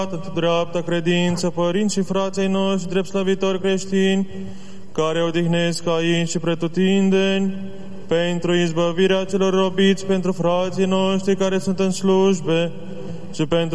dreapta credință, părinți și frații noștri, drept slăvitori creștini, care odihnesc aici și pretutindeni, pentru izbăvirea celor robiți, pentru frații noștri care sunt în slujbe și pentru